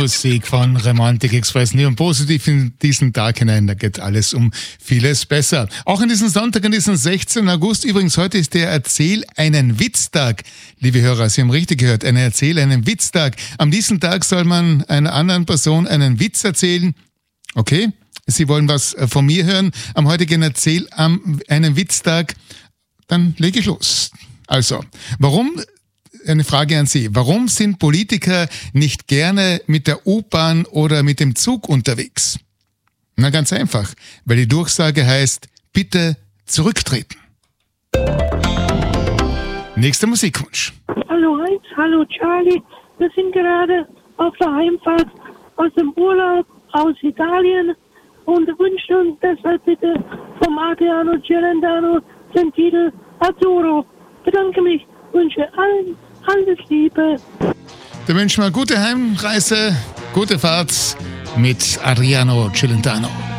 Musik von Romantik Express. Nur positiv in diesen Tag hinein, da geht alles um vieles besser. Auch an diesem Sonntag, an diesem 16. August, übrigens heute ist der Erzähl einen Witztag. Liebe Hörer, Sie haben richtig gehört, Erzähl einen Witztag. An diesem Tag soll man einer anderen Person einen Witz erzählen. Okay, Sie wollen was von mir hören am heutigen Erzähl einen Witztag, dann lege ich los. Also, eine Frage an Sie. Warum sind Politiker nicht gerne mit der U-Bahn oder mit dem Zug unterwegs? Na, ganz einfach, weil die Durchsage heißt, bitte zurücktreten. Nächster Musikwunsch. Hallo Heinz, hallo Charlie. Wir sind gerade auf der Heimfahrt aus dem Urlaub aus Italien und wünschen uns deshalb bitte vom Adriano Celentano den Titel Azzurro. Bedanke mich, wünsche allen alles Liebe. Wir wünschen mal gute Heimreise, gute Fahrt mit Adriano Celentano.